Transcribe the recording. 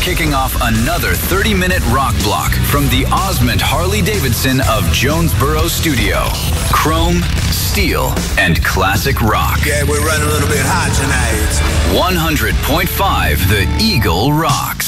kicking off another 30-minute rock block from the Osmond Harley-Davidson of Jonesboro Studio. Chrome, steel, and classic rock. Yeah, we're running a little bit hot tonight. 100.5 The Eagle Rock.